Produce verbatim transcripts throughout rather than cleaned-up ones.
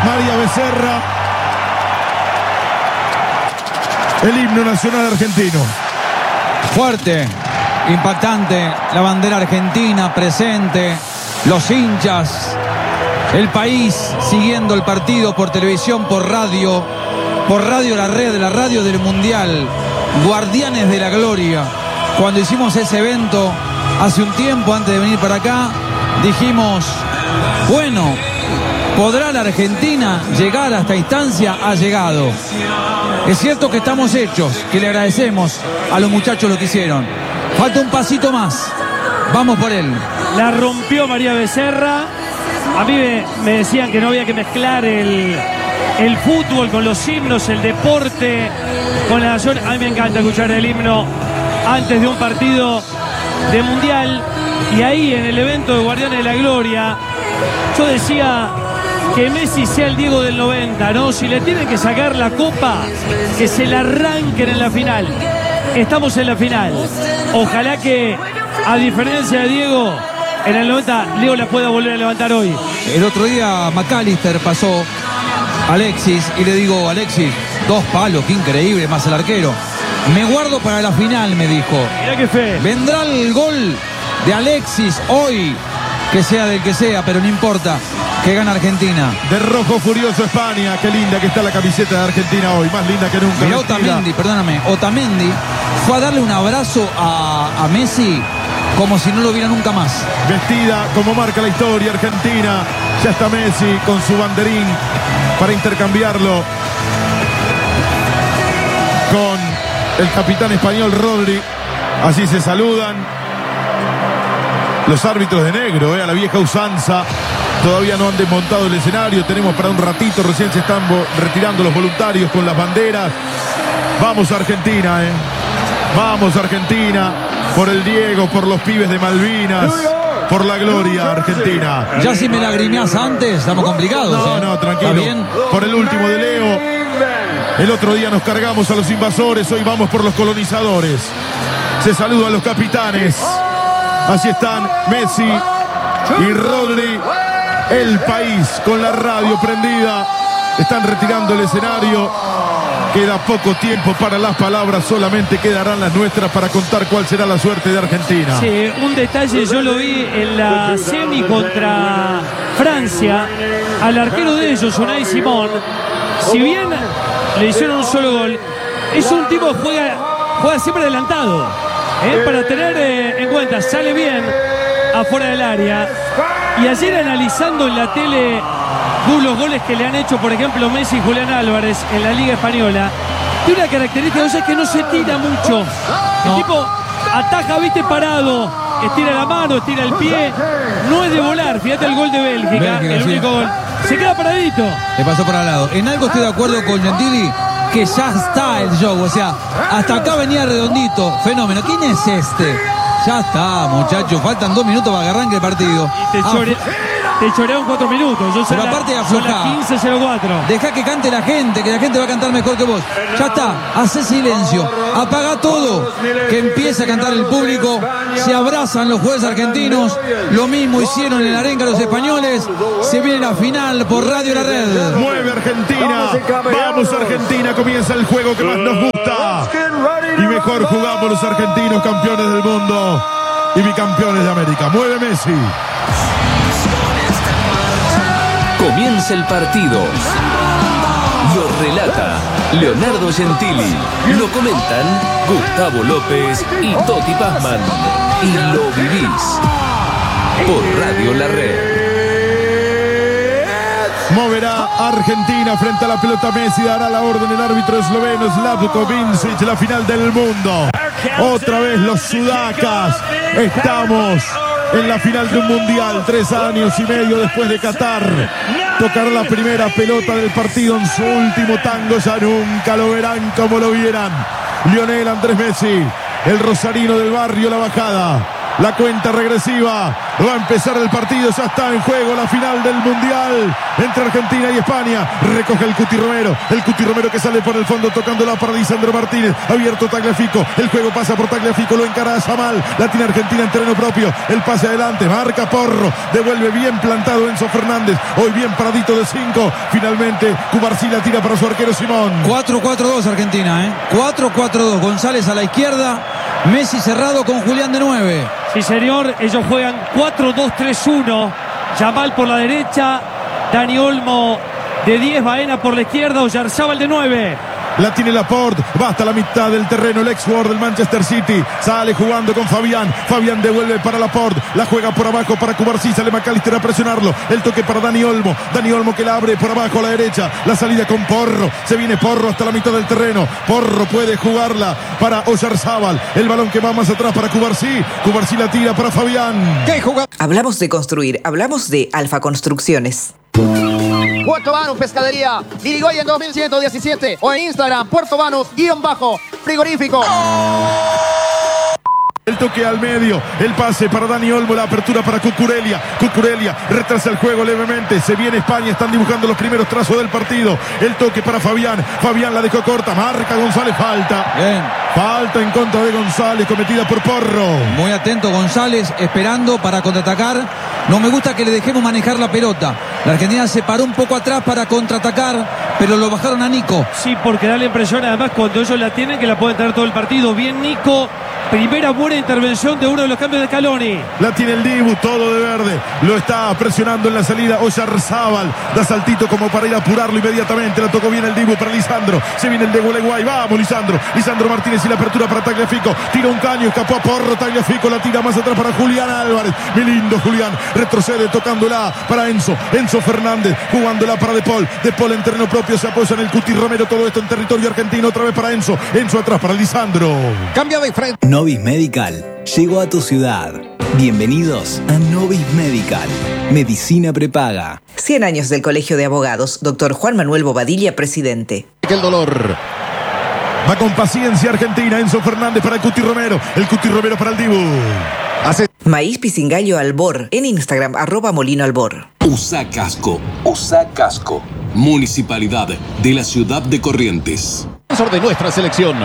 María Becerra. El himno nacional argentino. Fuerte, impactante, la bandera argentina presente, los hinchas, el país siguiendo el partido por televisión, por radio, por Radio La Red, la radio del Mundial, Guardianes de la Gloria. Cuando hicimos ese evento hace un tiempo, antes de venir para acá, dijimos, bueno, ¿podrá la Argentina llegar a esta instancia? Ha llegado. Es cierto que estamos hechos, que le agradecemos a los muchachos lo que hicieron. Falta un pasito más. Vamos por él. La rompió María Becerra. A mí me, me decían que no había que mezclar el, el fútbol con los himnos, el deporte con la nación. A mí me encanta escuchar el himno antes de un partido de Mundial. Y ahí en el evento de Guardianes de la Gloria, yo decía que Messi sea el Diego del noventa, ¿no? Si le tienen que sacar la copa, que se la arranquen en la final. Estamos en la final. Ojalá que, a diferencia de Diego, en el noventa, Leo la pueda volver a levantar hoy. El otro día McAllister pasó Alexis y le digo, Alexis, dos palos, qué increíble, más el arquero. Me guardo para la final, me dijo. Mirá qué fe. Vendrá el gol de Alexis hoy, que sea del que sea, pero no importa, que gana Argentina. De rojo furioso España. Qué linda que está la camiseta de Argentina hoy, más linda que nunca. Mirá Otamendi, perdóname, Otamendi fue a darle un abrazo a, a Messi como si no lo viera nunca más. Vestida como marca la historia argentina. Ya está Messi con su banderín para intercambiarlo con el capitán español Rodri. Así se saludan los árbitros de negro, eh, a la vieja usanza. Todavía no han desmontado el escenario. Tenemos para un ratito, recién se están retirando los voluntarios con las banderas. Vamos Argentina, eh. Vamos Argentina. Por el Diego, por los pibes de Malvinas, por la gloria argentina. Ya si me lagrimeás antes, estamos complicados. No, ¿eh? no, tranquilo. ¿Está bien? Por el último de Leo. El otro día nos cargamos a los invasores, hoy vamos por los colonizadores. Se saludan los capitanes. Así están Messi y Rodri. El país con la radio prendida. Están retirando el escenario. Queda poco tiempo para las palabras, solamente quedarán las nuestras para contar cuál será la suerte de Argentina. Sí, un detalle, yo lo vi en la semi contra Francia, al arquero de ellos, Unai Simón, si bien le hicieron un solo gol, es un tipo que juega, juega siempre adelantado, ¿eh? Para tener eh, en cuenta, sale bien afuera del área. Y ayer analizando en la tele los goles que le han hecho, por ejemplo, Messi y Julián Álvarez en la Liga Española, tiene una característica, o sea, que no se tira mucho. El no. tipo ataja, viste, parado, estira la mano, estira el pie, no es de volar. Fíjate el gol de Bélgica, Bélgica el sí. único gol. Se queda paradito. Le pasó por al lado. En algo estoy de acuerdo con Gentili, que ya está el show, o sea, hasta acá venía redondito. Fenómeno. ¿Quién es este? Ya está, muchachos, faltan dos minutos para que arranque el partido. Y te chore... ah, Te chorearon cuatro minutos. Yo Pero aparte de aflojar, quince cero cuatro. Deja que cante la gente, que la gente va a cantar mejor que vos. Ya está, hace silencio, apaga todo, que empiece a cantar el público. Se abrazan los jueces argentinos. Lo mismo hicieron en la arenga los españoles. Se viene la final por Radio La Red. Mueve Argentina. Vamos Argentina, comienza el juego que más nos gusta. Y mejor jugamos los argentinos, campeones del mundo y bicampeones de América. Mueve Messi. Comienza el partido. Lo relata Leonardo Gentili. Lo comentan Gustavo López y Toti Pazman. Y lo vivís por Radio La Red. Moverá Argentina frente a la pelota Messi. Dará la orden el árbitro esloveno Slavko Vincic. La final del mundo. Otra vez los sudacas. Estamos en la final de un mundial, tres años y medio después de Qatar. Tocará la primera pelota del partido en su último tango. Ya nunca lo verán como lo vieran. Lionel Andrés Messi, el rosarino del barrio La Bajada. La cuenta regresiva. Va a empezar el partido. Ya está en juego la final del Mundial entre Argentina y España. Recoge el Cuti Romero. El Cuti Romero que sale por el fondo tocándola para Lisandro Martínez. Abierto Tagliafico. El juego pasa por Tagliafico. Lo encara a Yamal. La tiene Argentina en terreno propio. El pase adelante. Marca Porro. Devuelve bien plantado Enzo Fernández. Hoy bien paradito de cinco. Finalmente Cubarsí la tira para su arquero Simón. cuatro cuatro dos Argentina, ¿eh? cuatro cuatro dos. González a la izquierda. Messi cerrado con Julián de nueve. Sí, señor. Ellos juegan cuatro dos tres uno. Yamal por la derecha. Dani Olmo de diez. Baena por la izquierda. Oyarzábal de nueve. La tiene Laporte, va hasta la mitad del terreno el ex jugador del Manchester City, sale jugando con Fabián, Fabián devuelve para Laporte, la juega por abajo para Cubarsí, sale McAllister a presionarlo, el toque para Dani Olmo, Dani Olmo que la abre por abajo a la derecha, la salida con Porro, se viene Porro hasta la mitad del terreno, Porro puede jugarla para Oyarzábal, el balón que va más atrás para Cubarsí, Cubarsí la tira para Fabián. ¿Qué jugada? Hablamos de construir, hablamos de Alfa Construcciones. Puerto Banús Pescadería, Irigoyen dos mil ciento diecisiete o en Instagram, Puerto Banús, guión bajo, frigorífico. El toque al medio, el pase para Dani Olmo, la apertura para Cucurella. Cucurella retrasa el juego levemente. Se viene España, están dibujando los primeros trazos del partido. El toque para Fabián. Fabián la dejó corta, marca González, falta. Bien. Falta en contra de González, cometida por Porro. Muy atento González, esperando para contraatacar. No me gusta que le dejemos manejar la pelota. La Argentina se paró un poco atrás para contraatacar, pero lo bajaron a Nico. Sí, porque da la impresión, además, cuando ellos la tienen, que la pueden tener todo el partido. Bien, Nico. Primera buena intervención de uno de los cambios de Scaloni. La tiene el Dibu, todo de verde. Lo está presionando en la salida Oyarzábal. Da saltito como para ir a apurarlo inmediatamente. La tocó bien el Dibu para Lisandro. Se viene el de Gualeguay. Vamos, Lisandro. Lisandro Martínez y la apertura para Tagliafico. Tira un caño, escapó a Porro. Tagliafico la tira más atrás para Julián Álvarez. Mi lindo Julián. Retrocede tocándola para Enzo. Enzo Fernández jugándola para De Paul. De Paul en terreno propio se apoya en el Cuti Romero. Todo esto en territorio argentino. Otra vez para Enzo. Enzo atrás para Lisandro. Cambio de frente. Novis Medical llegó a tu ciudad. Bienvenidos a Novis Medical. Medicina prepaga. cien años del Colegio de Abogados. Doctor Juan Manuel Bobadilla, presidente. El dolor. Va con paciencia Argentina. Enzo Fernández para el Cuti Romero. El Cuti Romero para el Dibu. Hace Maíz Pisingallo Albor. En Instagram, arroba Molino Albor. Usa casco. Usa casco. Municipalidad de la ciudad de Corrientes. de nuestra selección.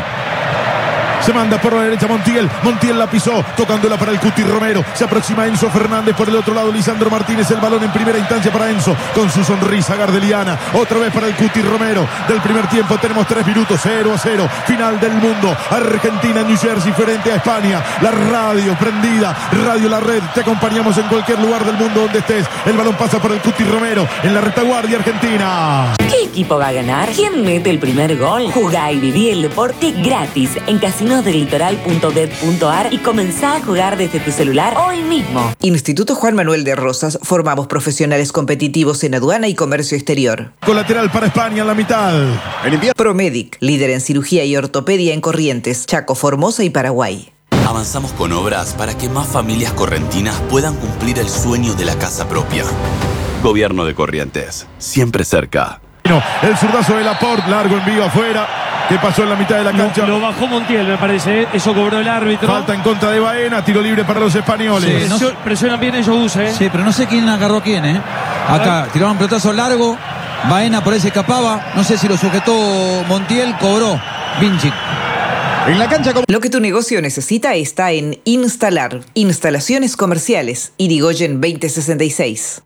Se manda por la derecha Montiel. Montiel la pisó, tocándola para el Cuti Romero. Se aproxima Enzo Fernández por el otro lado. Lisandro Martínez, el balón en primera instancia para Enzo. Con su sonrisa gardeliana. Otra vez para el Cuti Romero. Del primer tiempo tenemos tres minutos. cero a cero. Final del mundo. Argentina, New Jersey frente a España. La radio prendida. Radio La Red. Te acompañamos en cualquier lugar del mundo donde estés. El balón pasa para el Cuti Romero. En la retaguardia argentina. ¿Qué equipo va a ganar? ¿Quién mete el primer gol? Jugá y viví el deporte gratis en Casino del Litoral punto det punto ar y comenzá a jugar desde tu celular hoy mismo. Instituto Juan Manuel de Rosas. Formamos profesionales competitivos en aduana y comercio exterior. Colateral para España en la mitad. En invierno. Promedic, líder en cirugía y ortopedia en Corrientes, Chaco, Formosa y Paraguay. Avanzamos con obras para que más familias correntinas puedan cumplir el sueño de la casa propia. Gobierno de Corrientes, siempre cerca. El zurdazo de Laporte, largo envío afuera. ¿Qué pasó en la mitad de la cancha? Lo, lo bajó Montiel, me parece. ¿eh? Eso cobró el árbitro. Falta en contra de Baena. Tiro libre para los españoles. Sí, no Presio- presionan bien ellos, Use. ¿eh? Sí, pero no sé quién agarró a quién, ¿eh? Acá tiraron un pelotazo largo. Baena por ahí se escapaba. No sé si lo sujetó Montiel, cobró Vinci. En la cancha como... Lo que tu negocio necesita está en Instalar. Instalaciones comerciales. Irigoyen veinte sesenta y seis.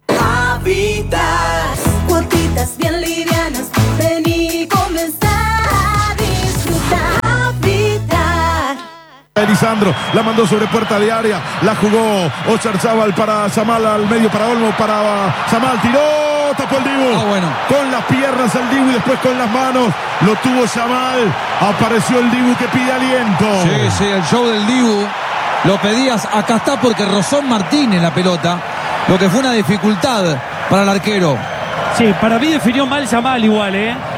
Habitas, cuotitas bien livianas. Vení y comenzá a disfrutar. Habitar. Lisandro la mandó sobre puerta de área. La jugó Oyarzábal para Yamal al medio para Olmo. Para Yamal. Tiró. Tapó el Dibu. Ah, bueno. Con las piernas el Dibu y después con las manos. Lo tuvo Yamal. Apareció el Dibu que pide aliento. Sí, sí, el show del Dibu. Lo pedías, acá está porque rozó Martínez la pelota. Lo que fue una dificultad para el arquero. Sí, para mí definió mal Yamal igual, ¿eh?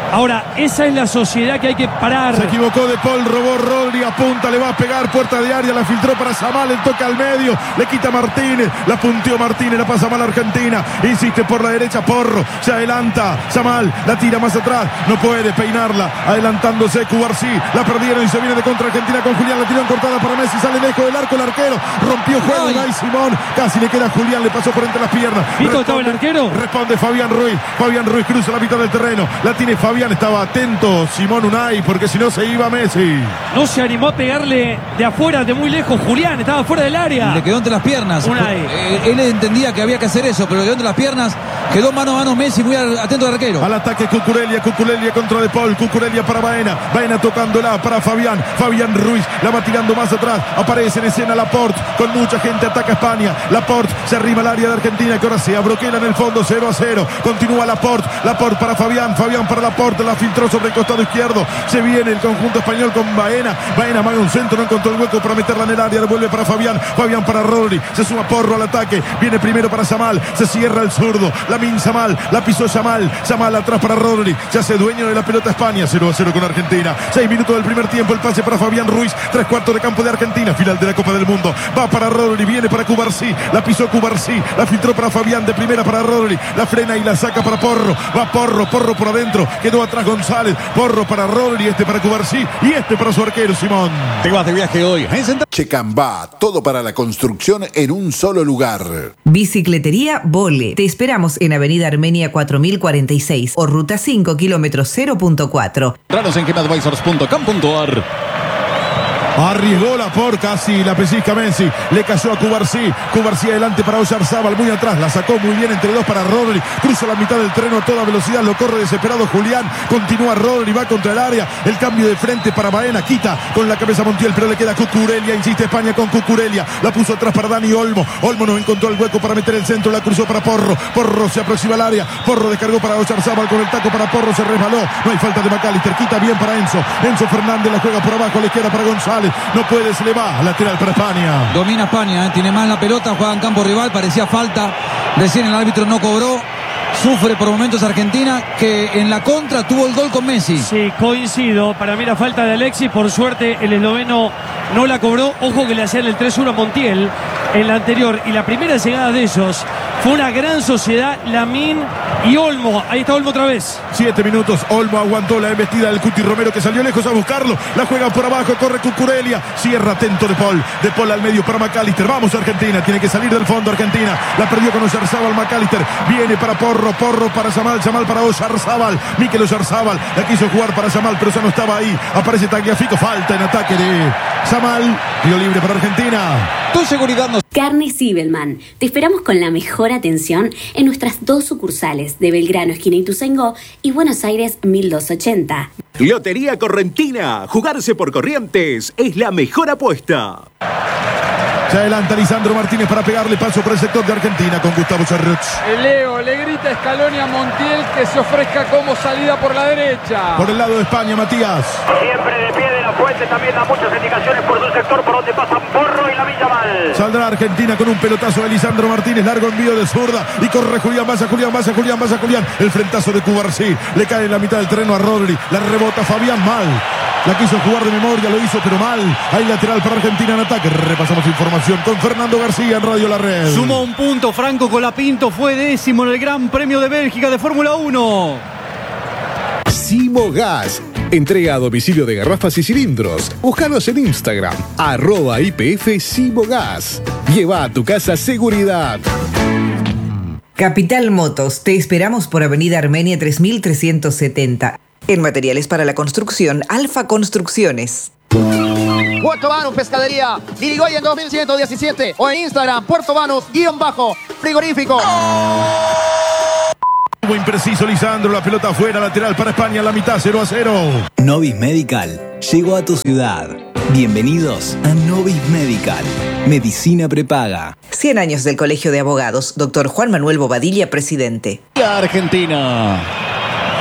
Ahora, esa es la sociedad que hay que parar. Se equivocó De Paul, robó Rodri, apunta, le va a pegar, puerta de área, la filtró para Samal, el toque al medio, le quita Martínez, la punteó Martínez, la pasa mal Argentina, insiste por la derecha, Porro, se adelanta, Samal, la tira más atrás, no puede peinarla, adelantándose Cubarsí, la perdieron y se viene de contra Argentina con Julián, la tiró en cortada para Messi, sale lejos del arco el arquero, rompió juego, Unai Simón, casi le queda a Julián, le pasó por entre las piernas. ¿Viste estaba el arquero? Responde Fabián Ruiz, Fabián Ruiz cruza la mitad del terreno, la tiene Fabián, estaba atento Simón Unai, porque si no se iba Messi. No se animó a pegarle de afuera, de muy lejos, Julián, estaba fuera del área. Le quedó entre las piernas. Unai. Eh, él entendía que había que hacer eso, pero le quedó entre las piernas, quedó mano a mano Messi, muy atento al arquero. Al ataque Cucurella, Cucurella contra De Paul, Cucurella para Baena, Baena tocándola para Fabián, Fabián Ruiz, la va tirando más atrás, aparece en escena Laporte, con mucha gente ataca España, Laporte se arrima al área de Argentina, que ahora se abroquela en el fondo, cero a cero, continúa Laporte, Laporte para Fabián, Fabián para Laporte, la filtró sobre el costado izquierdo, se viene el conjunto español con Baena, Baena maga un centro, no encontró el hueco para meterla en el área, devuelve para Fabián, Fabián para Rodri, se suma Porro al ataque, viene primero para Samal, se cierra el zurdo, la min Samal, la pisó Samal, Samal atrás para Rodri, se hace dueño de la pelota España, cero a cero con Argentina, seis minutos del primer tiempo, el pase para Fabián Ruiz, tres cuartos de campo de Argentina, final de la Copa del Mundo, va para Rodri, viene para Cubarsí, la pisó Cubarsí, la filtró para Fabián, de primera para Rodri, la frena y la saca para Porro, va Porro, Porro por adentro, quedó atrás González, Porro para Rodri, este para Cubarsí y este para su arquero Simón. Te vas de viaje hoy. Checambá, todo para la construcción en un solo lugar. Bicicletería Vole. Te esperamos en Avenida Armenia cuatro mil cuarenta y seis o Ruta cinco, kilómetro cero punto cuatro. Ranos en gemadvisors punto com punto ar. Arriesgó la por casi la pellizca Messi, le cayó a Cubarsí, Cubarsí adelante para Oyarzábal, muy atrás, la sacó muy bien entre dos para Rodri, cruza la mitad del terreno a toda velocidad, lo corre desesperado Julián, continúa Rodri, va contra el área, el cambio de frente para Baena, quita con la cabeza Montiel, pero le queda Cucurella, insiste España con Cucurella, la puso atrás para Dani Olmo, Olmo no encontró el hueco para meter el centro, la cruzó para Porro, Porro se aproxima al área, Porro descargó para Oyarzábal con el taco para Porro, se resbaló, no hay falta de McAllister, quita bien para Enzo, Enzo Fernández la juega por abajo, a la izquierda para González, no puede, se le va, lateral para España. Domina España, ¿eh? Tiene más la pelota, juega en campo rival, parecía falta, recién el árbitro no cobró, sufre por momentos Argentina, que en la contra tuvo el gol con Messi. Sí, coincido, para mí la falta de Alexis, por suerte el esloveno no la cobró, ojo que le hacían el tres uno a Montiel en la anterior, y la primera llegada de ellos fue una gran sociedad, Lamín y Olmo, ahí está Olmo otra vez. Siete minutos, Olmo aguantó la embestida del Cuti Romero, que salió lejos a buscarlo, la juega por abajo, corre Cucurella, cierra atento De Paul, De Paul al medio para McAllister, vamos Argentina, tiene que salir del fondo Argentina, la perdió con Oyarzábal McAllister, viene para Porro, Porro para Samal, Samal para Oyarzábal, Mikel Oyarzábal, la quiso jugar para Samal, pero ya no estaba ahí, aparece Tagliafico, falta en ataque de Samal, tiro libre para Argentina. Tu seguridad nos... Carne Zibelman. Te esperamos con la mejor atención en nuestras dos sucursales de Belgrano, esquina Ituzaingó, y Buenos Aires mil doscientos ochenta. Lotería Correntina. Jugarse por Corrientes es la mejor apuesta. Se adelanta Lisandro Martínez para pegarle paso por el sector de Argentina con Gustavo Charruch. El Leo le grita a Scaloni a Montiel que se ofrezca como salida por la derecha. Por el lado de España, Matías. Siempre de pie de la Fuente, también da muchas indicaciones por su sector por donde pasan Porro y la Villa Mal. Saldrá Argentina con un pelotazo de Lisandro Martínez, largo envío de zurda y corre Julián, Massa, Julián, Massa, Julián, Massa, Julián. El frentazo de Cubarsí, le cae en la mitad del terreno a Rodri, la rebota Fabián mal. La quiso jugar de memoria, lo hizo pero mal. Hay lateral para Argentina en ataque. Repasamos información con Fernando García en Radio La Red. Sumó un punto, Franco Colapinto fue décimo en el Gran Premio de Bélgica de Fórmula uno. Simogas. Entrega a domicilio de garrafas y cilindros. Búscanos en Instagram, arroba I P F Simogas. Lleva a tu casa seguridad. Capital Motos, te esperamos por Avenida Armenia tres mil trescientos setenta. En materiales para la construcción, Alfa Construcciones. Puerto Banús Pescadería, Dirigoyen dos mil ciento diecisiete o en Instagram, Puerto Banús, guión bajo, frigorífico. Muy impreciso Lisandro, la pelota afuera, lateral para España, la mitad, cero a cero. Novis Medical llegó a tu ciudad. Bienvenidos a Novis Medical, medicina prepaga. cien años del Colegio de Abogados, doctor Juan Manuel Bobadilla, presidente. Argentina.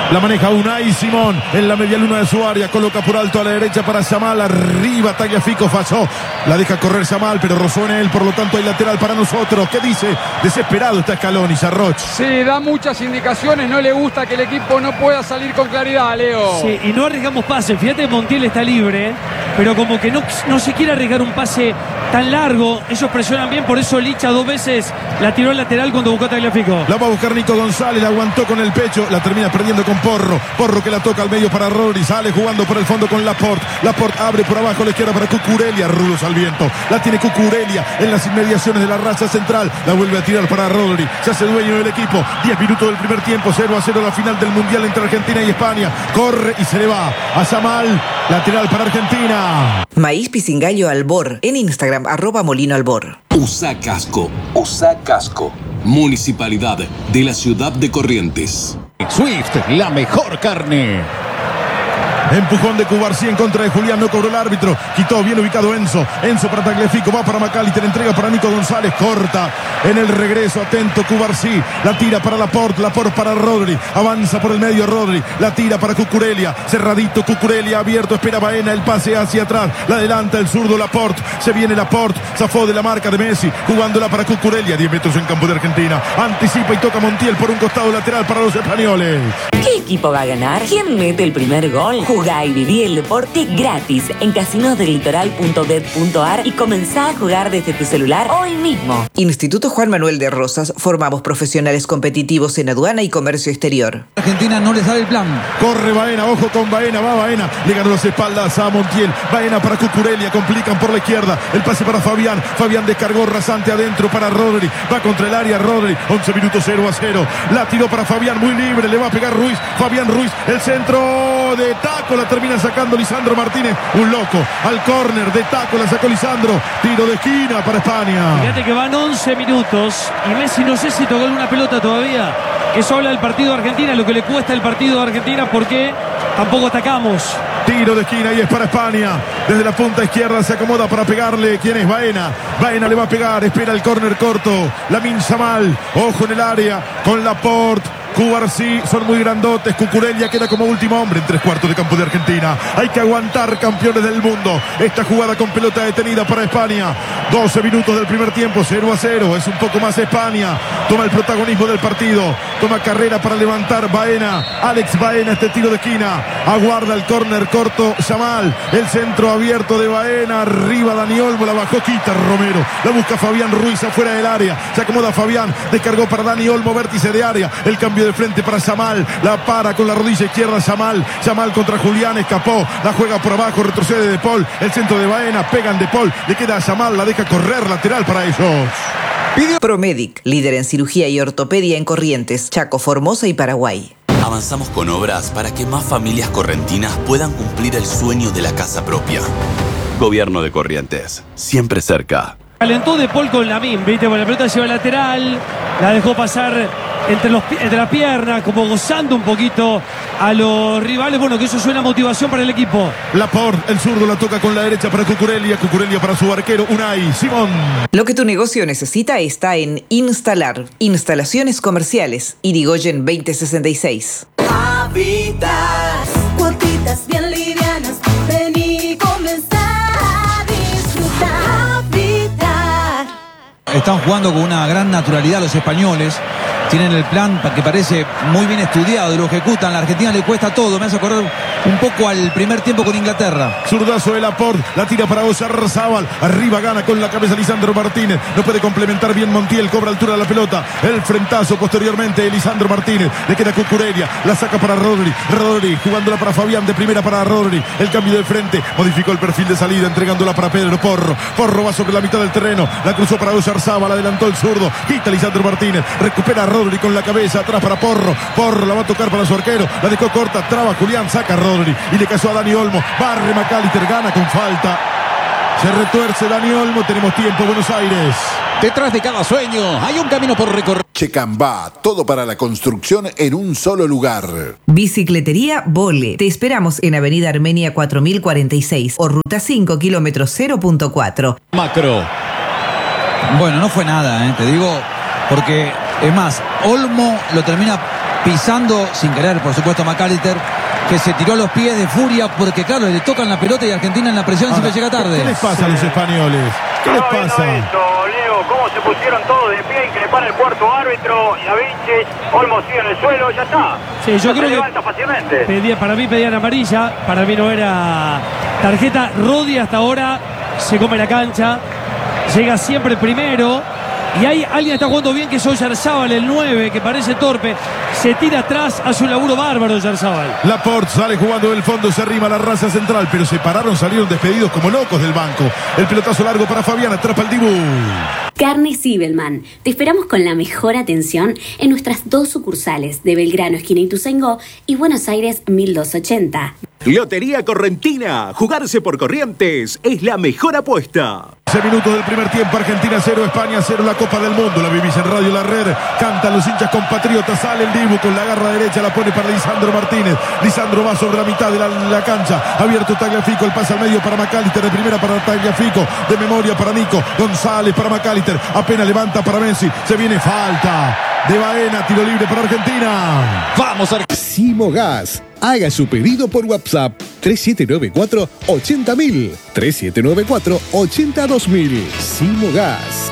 La maneja Unai Simón en la media luna de su área. Coloca por alto a la derecha para Yamal. Arriba Tagliafico, falló. La deja correr Yamal, pero rozó en él. Por lo tanto hay lateral para nosotros. ¿Qué dice? Desesperado está Scaloni, Sarroch. Sí, da muchas indicaciones. No le gusta que el equipo no pueda salir con claridad, Leo. Sí, y no arriesgamos pases. Fíjate que Montiel está libre, pero como que no, no se quiere arriesgar un pase tan largo. Ellos presionan bien, por eso Licha dos veces la tiró al lateral cuando buscó a Tagliafico. La va a buscar Nico González, la aguantó con el pecho, la termina perdiendo con Porro. Porro que la toca al medio para Rodri, sale jugando por el fondo con Laporte. Laporte abre por abajo a la izquierda para Cucurella, rulos al viento. La tiene Cucurella en las inmediaciones de la raza central. La vuelve a tirar para Rodri, se hace dueño del equipo. diez minutos del primer tiempo, cero a cero la final del Mundial entre Argentina y España. Corre y se le va a Yamal, lateral para Argentina. Maíz Pisingallo Albor, en Instagram, arroba Molino Albor. Usa casco, usa casco. Municipalidad de la ciudad de Corrientes. Swift, la mejor carne. Empujón de Cubarsí en contra de Julián, no cobró el árbitro. Quitó, bien ubicado Enzo. Enzo para Tagliafico, va para Macalister, entrega para Nico González, corta. En el regreso, atento Cubarsí. La tira para Laporte, Laporte para Rodri. Avanza por el medio Rodri. La tira para Cucurella. Cerradito Cucurella, abierto, espera Baena. El pase hacia atrás. La adelanta el zurdo Laporte. Se viene Laporte. Zafó de la marca de Messi. Jugándola para Cucurella. diez metros en campo de Argentina. Anticipa y toca Montiel por un costado lateral para los españoles. ¿Qué equipo va a ganar? ¿Quién mete el primer gol? Jugá y viví el deporte gratis en casinos del litoral punto bet punto ar y comenzá a jugar desde tu celular hoy mismo. Instituto Juan Manuel de Rosas, formamos profesionales competitivos en aduana y comercio exterior. Argentina no le sale el plan. Corre Baena, ojo con Baena, va Baena. Le ganó las espaldas a Montiel. Baena para Cucurella, complican por la izquierda. El pase para Fabián. Fabián descargó rasante adentro para Rodri. Va contra el área Rodri. once minutos cero a cero. La tiró para Fabián, muy libre. Le va a pegar Ruiz. Fabián Ruiz, el centro de taco. La termina sacando Lisandro Martínez. Un loco. Al córner de taco la sacó Lisandro. Tiro de esquina para España. Fíjate que van once minutos y Messi no sé si tocó alguna pelota todavía. Eso habla del partido de Argentina, lo que le cuesta el partido de Argentina porque tampoco atacamos. Tiro de esquina y es para España. Desde la punta izquierda se acomoda para pegarle. ¿Quién es? Baena. Baena le va a pegar. Espera el córner corto. Lamine Yamal. Ojo en el área con Laporte. Cubarsí, son muy grandotes. Cucurella queda como último hombre en tres cuartos de campo de Argentina. Hay que aguantar, campeones del mundo. Esta jugada con pelota detenida para España. doce minutos del primer tiempo, cero a cero. Es un poco más España. Toma el protagonismo del partido. Toma carrera para levantar Baena. Alex Baena, este tiro de esquina. Aguarda el córner corto Yamal. El centro abierto de Baena. Arriba Dani Olmo, la bajó, quita Romero. La busca Fabián Ruiz afuera del área. Se acomoda Fabián. Descargó para Dani Olmo, vértice de área. El cambio de frente para Yamal, la para con la rodilla izquierda Yamal, Yamal contra Julián, escapó, la juega por abajo, retrocede De Paul, el centro de Baena, pegan De Paul, le queda a Yamal, la deja correr lateral para ellos. Promedic, líder en cirugía y ortopedia en Corrientes, Chaco, Formosa y Paraguay. Avanzamos con obras para que más familias correntinas puedan cumplir el sueño de la casa propia. Gobierno de Corrientes, siempre cerca. Calentó De Paul con Lamine, viste, con la pelota lleva lateral, la dejó pasar entre, los, entre las piernas, como gozando un poquito a los rivales. Bueno, que eso suena motivación para el equipo. Laporte, el zurdo, la toca con la derecha para Cucurella, Cucurella para su arquero, Unai Simón. Lo que tu negocio necesita está en Instalar, instalaciones comerciales, Irigoyen veinte sesenta y seis. Habitas, cuotitas bien livianas, vení y comenzá a disfrutar. Habitat. Están jugando con una gran naturalidad los españoles. Tienen el plan que parece muy bien estudiado y lo ejecutan. A la Argentina le cuesta todo. Me hace acordar un poco al primer tiempo con Inglaterra. Zurdazo de Laporte, la tira para Oyarzábal. Arriba gana con la cabeza Lisandro Martínez. No puede complementar bien Montiel, cobra altura de la pelota. El frentazo posteriormente de Lisandro Martínez. Le queda Cucurella, la saca para Rodri. Rodri jugándola para Fabián, de primera para Rodri. El cambio de frente, modificó el perfil de salida, entregándola para Pedro Porro. Porro va sobre la mitad del terreno, la cruzó para Oyarzábal, adelantó el zurdo. Quita Lisandro Martínez, recupera a Rodri con la cabeza, atrás para Porro. Porro la va a tocar para su arquero, la dejó corta, traba Julián, saca a Rodri y le cayó a Dani Olmo. Barre Macalister, gana con falta. Se retuerce Dani Olmo, tenemos tiempo, Buenos Aires. Detrás de cada sueño hay un camino por recorrer. Checambá, todo para la construcción en un solo lugar. Bicicletería Vole. Te esperamos en Avenida Armenia cuatro mil cuarenta y seis o Ruta cinco, kilómetro cero punto cuatro. Macro. Bueno, no fue nada, ¿eh? Te digo, porque es más, Olmo lo termina pisando, sin querer, por supuesto, McAllister, que se tiró los pies de furia porque, claro, le tocan la pelota y Argentina en la presión Ahora, siempre llega tarde. ¿Qué les pasa a los españoles? ¿Qué les pasa? Esto, Leo, cómo se pusieron todos de pie, increpar el cuarto árbitro, y a Vinci, Olmo sigue en el suelo, ya está. Sí, yo No se creo que levanta fácilmente. pedía, para mí pedían amarilla, para mí no era tarjeta. Rodi hasta ahora se come la cancha, llega siempre primero. Y hay alguien que está jugando bien, que es Oyarzábal, el nueve, que parece torpe. Se tira atrás, hace un laburo bárbaro Oyarzábal. Laporte sale jugando del fondo, se arrima a la raza central, pero se pararon, salieron despedidos como locos del banco. El pelotazo largo para Fabián, atrapa el Dibu. Carnes Zibelman. Te esperamos con la mejor atención en nuestras dos sucursales de Belgrano, esquina Ituzaingó, y Buenos Aires mil doscientos ochenta. Lotería Correntina. Jugarse por Corrientes es la mejor apuesta. once minutos del primer tiempo, Argentina cero, España cero, la Copa del Mundo. La vivís en Radio La Red, cantan los hinchas compatriotas, sale el Dibu con la garra derecha, la pone para Lisandro Martínez. Lisandro va sobre la mitad de la, la cancha, abierto Tagliafico, el pase al medio para McAllister, de primera para Tagliafico, de memoria para Nico, González para McAllister, apenas levanta para Messi, se viene falta de Baena, tiro libre para Argentina. Vamos a Simogas. Haga su pedido por WhatsApp tres siete nueve cuatro ochenta mil, tres siete nueve cuatro ochenta dos mil. Simogas.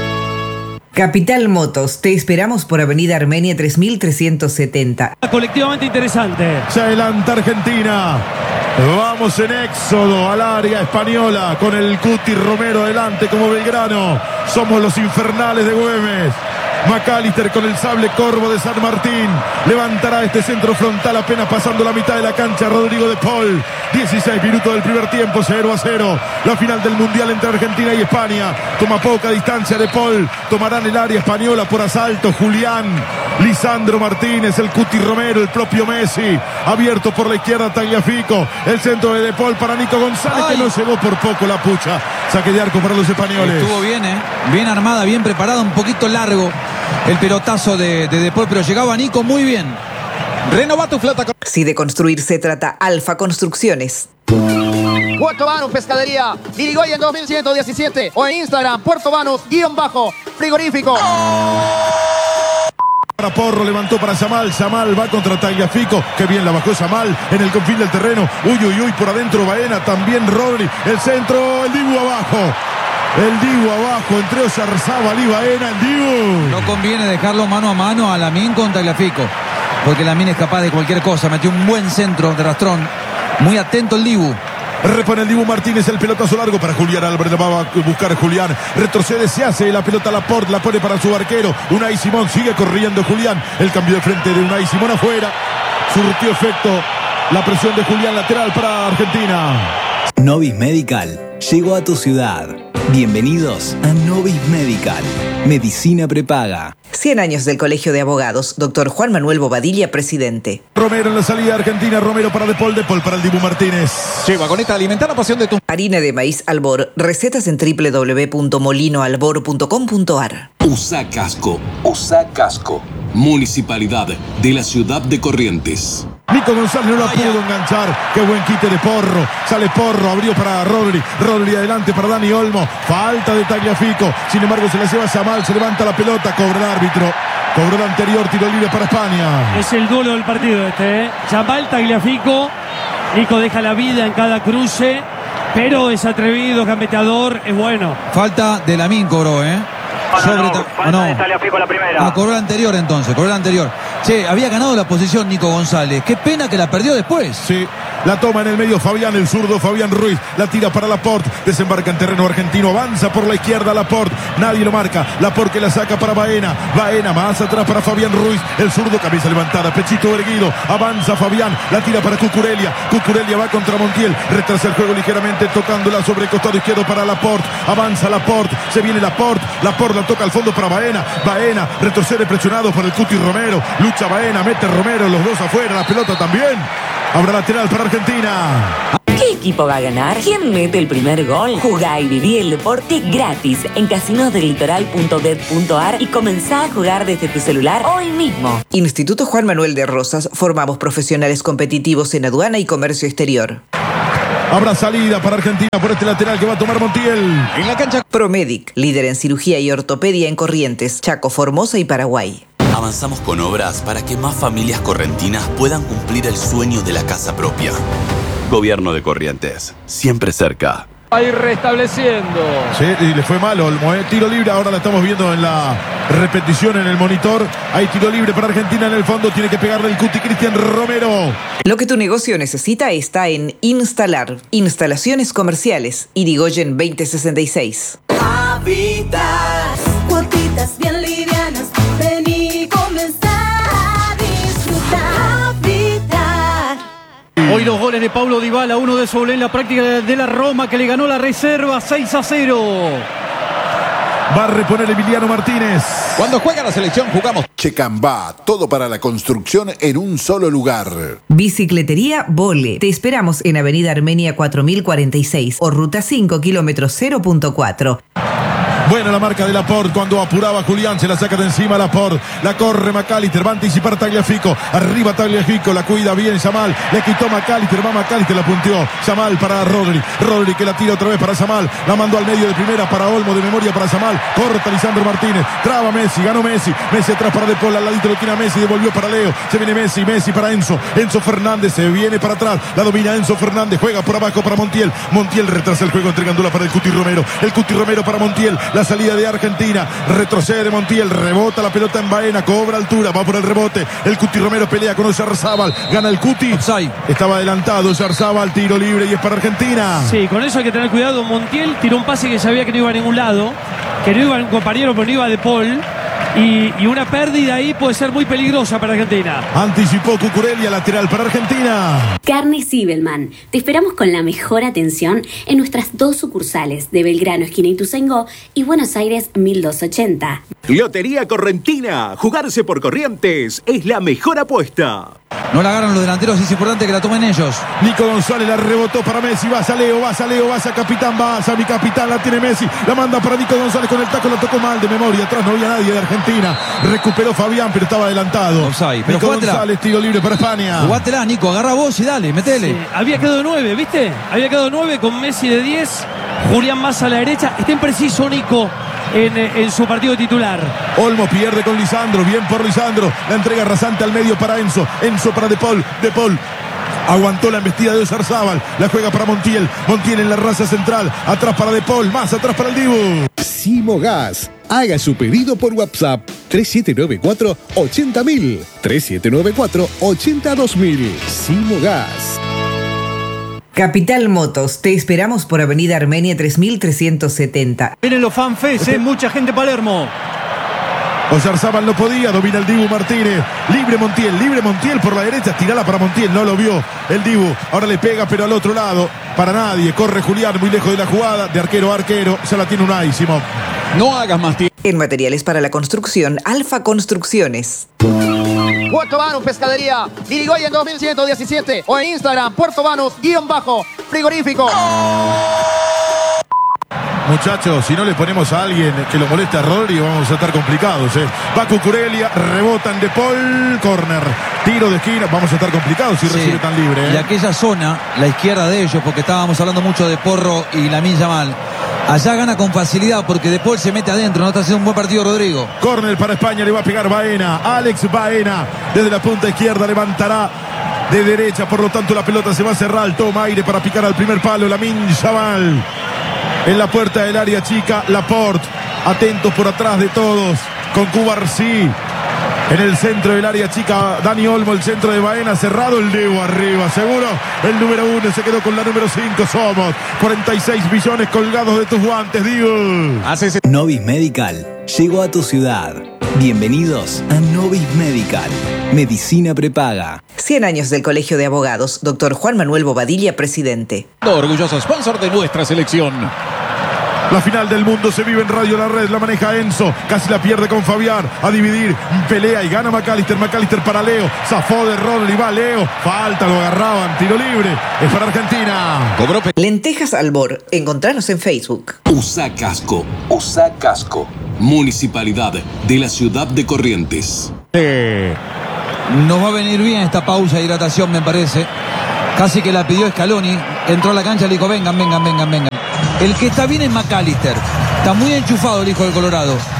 Capital Motos, te esperamos por Avenida Armenia tres mil trescientos setenta. Colectivamente interesante. Se adelanta Argentina. Vamos en éxodo al área española con el Cuti Romero adelante como Belgrano. Somos los infernales de Güemes. McAllister con el sable corvo de San Martín. Levantará este centro frontal apenas pasando la mitad de la cancha. Rodrigo de Paul. dieciséis minutos del primer tiempo, cero a cero. La final del Mundial entre Argentina y España. Toma poca distancia de Paul. Tomarán el área española por asalto. Julián, Lisandro Martínez, el Cuti Romero, el propio Messi. Abierto por la izquierda Tagliafico. El centro de De Paul para Nico González. Ay, que no llegó por poco la pucha. Saque de arco para los españoles. Estuvo bien, ¿eh? Bien armada, bien preparada, un poquito largo el pelotazo de, de De Paul, pero llegaba Nico muy bien. Renova tu flota. Si de construir se trata, Alfa Construcciones. Puerto Banús Pescadería, Dirigoyen dos mil ciento diecisiete o en Instagram, Puerto Banús, guión bajo, frigorífico. Para Porro, levantó para Yamal, Yamal va contra Tagliafico, que bien la bajó Yamal en el confín del terreno. Uy, uy, uy, por adentro Baena, también Rodri, el centro, el Dibu abajo. El Dibu abajo, entre Oyarzábal y Baena, el Dibu. No conviene dejarlo mano a mano a Lamine con Tagliafico, porque Lamine es capaz de cualquier cosa. Metió un buen centro de rastrón. Muy atento el Dibu. Repone el Dibu Martínez, el pelotazo largo para Julián Álvarez, va a buscar Julián, retrocede, se hace la pelota a Laporte, la pone para su arquero, Unai Simón, sigue corriendo Julián, el cambio de frente de Unai Simón afuera, surtió efecto la presión de Julián, lateral para Argentina. Novis Medical llegó a tu ciudad. Bienvenidos a Novis Medical, medicina prepaga. cien años del Colegio de Abogados, doctor Juan Manuel Bobadilla, presidente. Romero en la salida argentina, Romero para De Paul, De Paul para el Dibu Martínez. Lleva con esta alimentar la pasión de tu... Harina de maíz Albor, recetas en doble u doble u doble u punto molino albor punto com punto ar. Usa casco, usa casco. Municipalidad de la ciudad de Corrientes. Nico González no la pudo enganchar. Qué buen quite de Porro. Sale Porro, abrió para Rodri. Rodri adelante para Dani Olmo. Falta de Tagliafico. Sin embargo, se la lleva Yamal. Se levanta la pelota. Cobra el árbitro. Cobró el anterior. Tiro libre para España. Es el duelo del partido este, ¿eh? Yamal, Tagliafico. Nico deja la vida en cada cruce. Pero es atrevido, gambeteador. Es bueno. Falta de Lamine cobró, ¿eh? Sobre no, no, falta no. de Tagliafico la primera. Ah, cobró la anterior entonces, cobró la anterior. Che, había ganado la posición Nico González. Qué pena que la perdió después. Sí, la toma en el medio Fabián, el zurdo Fabián Ruiz. La tira para Laporte, desembarca en terreno argentino. Avanza por la izquierda Laporte, nadie lo marca. Laporte que la saca para Baena. Baena más atrás para Fabián Ruiz. El zurdo, cabeza levantada, pechito erguido. Avanza Fabián, la tira para Cucurella. Cucurella va contra Montiel. Retrasa el juego ligeramente, tocándola sobre el costado izquierdo para Laporte. Avanza Laporte, se viene Laporte. Laporte la toca al fondo para Baena. Baena retrocede presionado por el Cuti Romero. Lucha Baena, mete Romero, los dos afuera. La pelota también. Habrá lateral para Argentina. ¿Qué equipo va a ganar? ¿Quién mete el primer gol? Jugá y viví el deporte gratis en casinos del litoral punto bet punto ar y comenzá a jugar desde tu celular hoy mismo. Instituto Juan Manuel de Rosas, formamos profesionales competitivos en aduana y comercio exterior. Habrá salida para Argentina por este lateral que va a tomar Montiel. En la cancha Promedic, líder en cirugía y ortopedia en Corrientes, Chaco, Formosa y Paraguay. Avanzamos con obras para que más familias correntinas puedan cumplir el sueño de la casa propia. Gobierno de Corrientes, siempre cerca. Va a ir restableciendo. Sí, y le fue mal Olmo, ¿eh? Tiro libre, ahora la estamos viendo en la repetición en el monitor. Hay tiro libre para Argentina en el fondo, tiene que pegarle el cuti Cristian Romero. Lo que tu negocio necesita está en Instalar. Instalaciones comerciales. Irigoyen veinte sesenta y seis. Habitat. Cuotitas bien livianas. Vení, comenzá a disfrutar. Habitat. Hoy los goles de Paulo Dybala, uno de Soule en la práctica de la Roma que le ganó la reserva seis a cero. Va a reponer Emiliano Martínez. Cuando juega la selección jugamos Checambá, todo para la construcción en un solo lugar. Bicicletería Vole. Te esperamos en Avenida Armenia cuatro mil cuarenta y seis o Ruta cinco, kilómetro cero punto cuatro. Buena la marca de Laporte cuando apuraba Julián, se la saca de encima Laporte, la corre McAllister, va a anticipar Tagliafico, arriba Tagliafico, la cuida bien Yamal, le quitó McAllister, va McAllister, la punteó, Yamal para Rodri, Rodri que la tira otra vez para Yamal, la mandó al medio de primera para Olmo, de memoria para Yamal, corta Lisandro Martínez, traba Messi, ganó Messi, Messi atrás para De Paul, al ladito lo tiene a Messi, devolvió para Leo, se viene Messi, Messi para Enzo, Enzo Fernández, se viene para atrás, la domina Enzo Fernández, juega por abajo para Montiel, Montiel retrasa el juego entregándola para el Cuti Romero, el Cuti Romero para Montiel, la salida de Argentina, retrocede Montiel, rebota la pelota en Baena, cobra altura, va por el rebote, el Cuti Romero pelea con Oyarzábal, gana el Cuti, Offside. Estaba adelantado Oyarzábal, tiro libre y es para Argentina. Sí, con eso hay que tener cuidado. Montiel tiró un pase que sabía que no iba a ningún lado, que no iba a un compañero, pero no iba a De Paul. Y, y una pérdida ahí puede ser muy peligrosa para Argentina. Anticipó Cucurella, lateral para Argentina. Carne Sibelman. Te esperamos con la mejor atención en nuestras dos sucursales de Belgrano, esquina Ituzaingó, y Buenos Aires mil doscientos ochenta. Lotería Correntina. Jugarse por Corrientes es la mejor apuesta. No la agarran los delanteros, es importante que la tomen ellos. Nico González la rebotó para Messi, vas a Leo, vas a Leo, vas a capitán, vas a mi capitán, la tiene Messi, la manda para Nico González con el taco, la tocó mal de memoria, atrás no había nadie de Argentina, recuperó Fabián, pero estaba adelantado. Offside, pero Nico jugátela. González, tiro libre para España. Jugátela, Nico, agarra vos y dale, metele. Sí, había quedado nueve, ¿viste? Había quedado nueve con Messi de diez, Julián más a la derecha. Está impreciso Nico en, en su partido titular. Olmo pierde con Lisandro, bien por Lisandro, la entrega rasante al medio para Enzo, Enzo para De Paul, De Paul aguantó la embestida de Oyarzábal, la juega para Montiel, Montiel en la raza central, atrás para De Paul, más atrás para el Dibu. Simogas. Haga su pedido por WhatsApp tres siete nueve cuatro ochenta mil, tres siete nueve cuatro ochenta dos mil. Simogas. Capital Motos, te esperamos por Avenida Armenia tres mil trescientos setenta. Vienen los fanfes, ¿eh? Mucha gente en Palermo. Oyarzábal no podía, domina el Dibu Martínez, libre Montiel, libre Montiel por la derecha, tirala para Montiel, no lo vio el Dibu, ahora le pega pero al otro lado, para nadie, corre Julián muy lejos de la jugada, de arquero a arquero, ya la tiene Unai, Simón. No hagas más tiempo. En materiales para la construcción, Alfa Construcciones. Puerto Banús Pescadería, Irigoyen dos mil ciento diecisiete o en Instagram, Puerto Banús, guión bajo, frigorífico. Muchachos, si no le ponemos a alguien que lo moleste a Rodri, vamos a estar complicados, ¿eh? Va Cucurella, rebotan De Paul, corner, tiro de esquina, vamos a estar complicados si Sí. recibe tan libre, ¿eh? Y aquella zona, la izquierda de ellos, porque estábamos hablando mucho de Porro y Lamine Yamal, allá gana con facilidad porque De Paul se mete adentro, no está haciendo un buen partido Rodrigo. Corner para España, le va a pegar Baena, Alex Baena, desde la punta izquierda levantará de derecha, por lo tanto la pelota se va a cerrar, toma aire para picar al primer palo, Lamine Yamal. En la puerta del área chica, Laporte, atentos por atrás de todos, con Cubarsí. En el centro del área chica, Dani Olmo, el centro de Baena, cerrado el Dibu arriba, seguro. El número uno se quedó con la número cinco, somos cuarenta y seis billones colgados de tus guantes, Dibu. Novis Medical llegó a tu ciudad. Bienvenidos a Novis Medical. Medicina prepaga. cien años del Colegio de Abogados, doctor Juan Manuel Bobadilla, presidente. Orgulloso sponsor de nuestra selección. La final del mundo se vive en Radio La Red, la maneja Enzo, casi la pierde con Fabián, a dividir, pelea y gana McAllister, McAllister para Leo, zafó de Rodri, va Leo, falta, lo agarraban, tiro libre, es para Argentina. Cobró Lentejas Albor, encontranos en Facebook. Usa casco, usa casco. Municipalidad de la ciudad de Corrientes. Nos va a venir bien esta pausa de hidratación, me parece. Casi que la pidió Scaloni, entró a la cancha y le dijo, vengan, vengan, vengan, vengan. El que está bien es McAllister. Está muy enchufado el hijo del Colorado.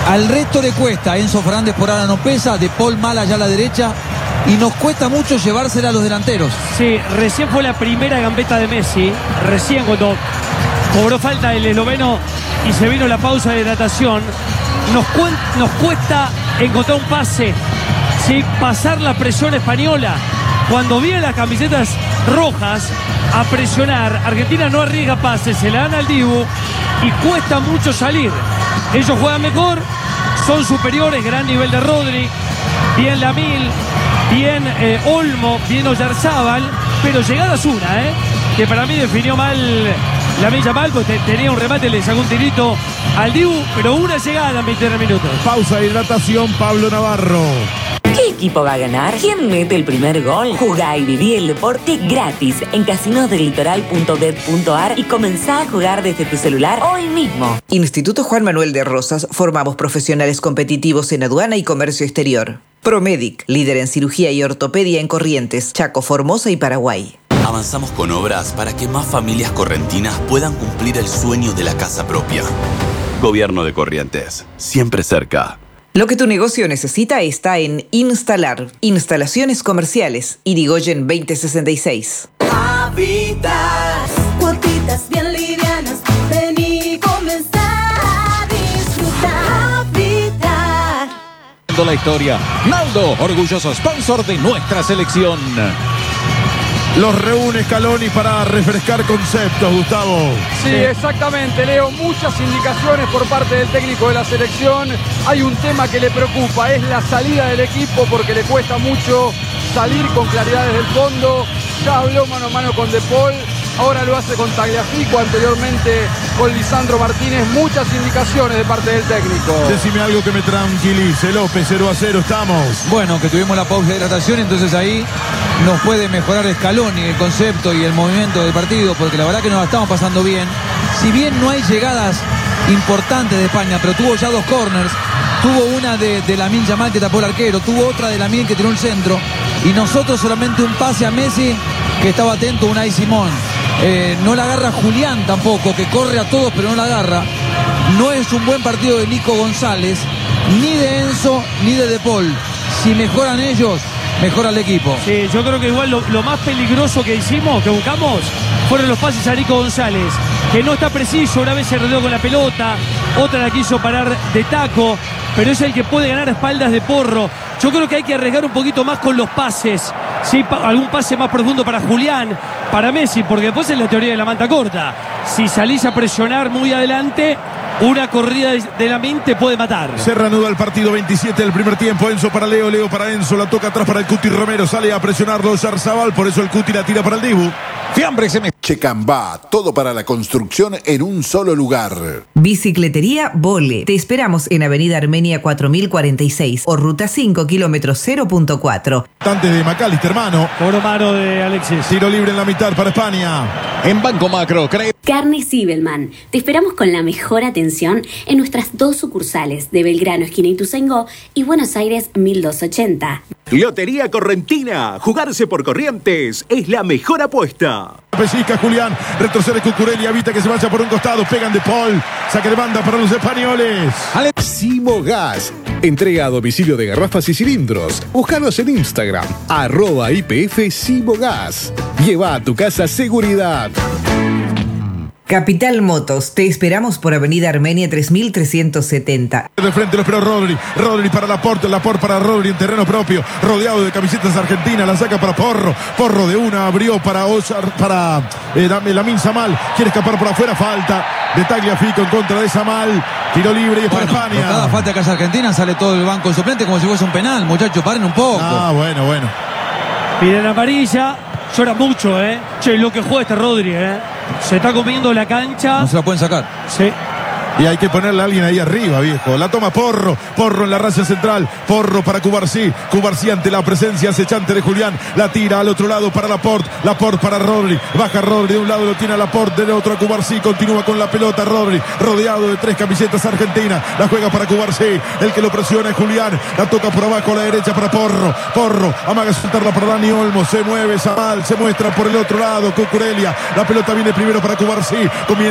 Al resto le cuesta. Enzo Fernández por ahora no pesa. De Paul mal allá a la derecha. Y nos cuesta mucho llevársela a los delanteros. Sí, recién fue la primera gambeta de Messi. Recién cuando cobró falta el esloveno y se vino la pausa de hidratación. Nos, nos cuesta encontrar un pase, ¿sí? Pasar la presión española. Cuando vienen las camisetas rojas a presionar, Argentina no arriesga pases, se la dan al Dibu y cuesta mucho salir. Ellos juegan mejor, son superiores, gran nivel de Rodri, bien Lamil, bien eh, Olmo, bien Oyarzábal, pero llegadas una, ¿eh? que para mí definió mal Lamil Yamal, pues te, tenía un remate, le sacó un tirito al Dibu, pero una llegada en veinte minutos. Pausa de hidratación, Pablo Navarro. ¿Qué equipo va a ganar? ¿Quién mete el primer gol? Jugá y viví el deporte gratis en casinos del litoral punto bet punto ar y comenzá a jugar desde tu celular hoy mismo. Instituto Juan Manuel de Rosas, formamos profesionales competitivos en aduana y comercio exterior. Promedic, líder en cirugía y ortopedia en Corrientes, Chaco, Formosa y Paraguay. Avanzamos con obras para que más familias correntinas puedan cumplir el sueño de la casa propia. Gobierno de Corrientes, siempre cerca. Lo que tu negocio necesita está en Instalar, instalaciones comerciales, Irigoyen veinte sesenta y seis. Habitas, cuotitas bien livianas, vení, comenzá a disfrutar. Habitat. La historia. Naldo, orgulloso sponsor de nuestra selección. Los reúne Scaloni para refrescar conceptos, Gustavo. Sí, exactamente, Leo. Muchas indicaciones por parte del técnico de la selección. Hay un tema que le preocupa, es la salida del equipo porque le cuesta mucho salir con claridad desde el fondo. Ya habló mano a mano con De Paul, ahora lo hace con Tagliafico, anteriormente con Lisandro Martínez. Muchas indicaciones de parte del técnico. Decime algo que me tranquilice, López, cero a cero estamos. Bueno, que tuvimos la pausa de hidratación, entonces ahí nos puede mejorar Scaloni el concepto y el movimiento del partido, porque la verdad que nos la estamos pasando bien. Si bien no hay llegadas importantes de España, pero tuvo ya dos corners, tuvo una de, de Lamine Yamal que tapó el arquero, tuvo otra de Lamine que tiró un centro, y nosotros solamente un pase a Messi que estaba atento, Unai Simón. Eh, no la agarra Julián tampoco, que corre a todos pero no la agarra. No es un buen partido de Nico González, ni de Enzo, ni de De Paul. Si mejoran ellos, mejora el equipo. Sí, yo creo que igual lo, lo más peligroso que hicimos, que buscamos, fueron los pases a Nico González, que no está preciso, una vez se rodeó con la pelota, otra la quiso parar de taco, pero es el que puede ganar a espaldas de Porro. Yo creo que hay que arriesgar un poquito más con los pases, ¿sí? Pa- algún pase más profundo para Julián, para Messi, porque después es la teoría de la manta corta. Si salís a presionar muy adelante, una corrida de, de Lamine te puede matar. Se reanuda el partido, veintisiete del primer tiempo. Enzo para Leo, Leo para Enzo, la toca atrás para el Cuti Romero, sale a presionarlo Oyarzábal, por eso el Cuti la tira para el Dibu. Fiambre se me... Checambá, todo para la construcción en un solo lugar. Bicicletería Vole. Te esperamos en Avenida Armenia cuatro mil cuarenta y seis o Ruta cinco, kilómetro cero punto cuatro. Antes de McAllister, hermano. Cobro mano de Alexis. Tiro libre en la mitad para España. En Banco Macro, cree... Carnes Sibelman. Te esperamos con la mejor atención en nuestras dos sucursales de Belgrano, esquina Ituzaingó, y Buenos Aires mil doscientos ochenta. Lotería Correntina. Jugarse por Corrientes es la mejor apuesta. Pellizca Julián, retrocede Cucurella, evita que se vaya por un costado, pegan De Paul, saque de banda para los españoles. Simo Gas, entrega a domicilio de garrafas y cilindros. Búscanos en Instagram, arroba I P F Simo Gas. Lleva a tu casa seguridad. Capital Motos, te esperamos por Avenida Armenia tres mil trescientos setenta. De frente lo esperó Rodri, Rodri para Laporte, Laporte para Rodri en terreno propio, rodeado de camisetas argentinas, la saca para Porro, Porro de una abrió para Osar, para eh, Lamine Yamal, quiere escapar por afuera, falta de Tagliafico en contra de Yamal, tiro libre y es bueno, para España. Por cada falta que hace Argentina sale todo el banco suplente como si fuese un penal, muchachos, paren un poco. Ah, bueno, bueno. Piden amarilla, llora mucho, ¿eh? Che, lo que juega este Rodri, ¿eh? Se está comiendo la cancha. No se la pueden sacar. Sí. Y hay que ponerle a alguien ahí arriba, viejo. La toma Porro. Porro en la raya central. Porro para Cubarsí. Cubarsí ante la presencia acechante de Julián. La tira al otro lado para Laporte. Laporte para Rodri. Baja Rodri. De un lado lo tiene a Laporte. Del otro a Cubarsí. Continúa con la pelota Rodri. Rodeado de tres camisetas argentinas. La juega para Cubarsí. El que lo presiona es Julián. La toca por abajo a la derecha para Porro. Porro. Amaga soltarla para Dani Olmo. Se mueve Zamal. Se muestra por el otro lado. Cucurella. La pelota viene primero para Cubarsí. Comienza